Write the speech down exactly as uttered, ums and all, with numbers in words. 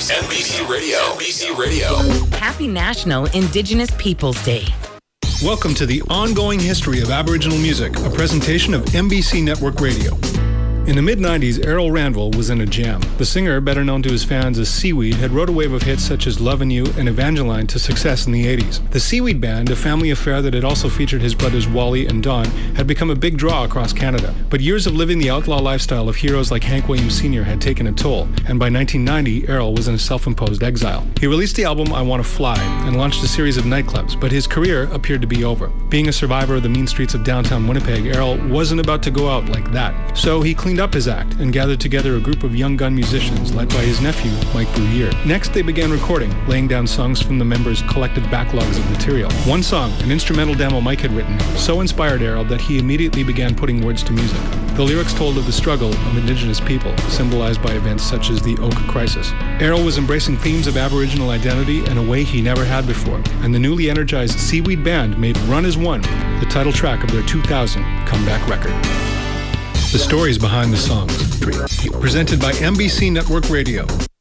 N B C Radio. N B C Radio. Happy National Indigenous Peoples Day. Welcome to the ongoing history of Aboriginal music, a presentation of N B C Network Radio. In the mid nineties, Errol Randall was in a jam. The singer, better known to his fans as Seaweed, had wrote a wave of hits such as Lovin' You and Evangeline to success in the eighties. The Seaweed Band, a family affair that had also featured his brothers Wally and Don, had become a big draw across Canada. But years of living the outlaw lifestyle of heroes like Hank Williams Senior had taken a toll, and by nineteen ninety, Errol was in a self-imposed exile. He released the album I Wanna Fly and launched a series of nightclubs, but his career appeared to be over. Being a survivor of the mean streets of downtown Winnipeg, Errol wasn't about to go out like that. So he cleaned up his act and gathered together a group of young gun musicians led by his nephew, Mike Bruyere. Next, they began recording, laying down songs from the members' collective backlogs of material. One song, an instrumental demo Mike had written, so inspired Errol that he immediately began putting words to music. The lyrics told of the struggle of Indigenous people, symbolized by events such as the Oka Crisis. Errol was embracing themes of Aboriginal identity in a way he never had before, and the newly energized Seaweed Band made Run As One the title track of their two thousand comeback record. The stories behind the songs. Presented by N B C Network Radio.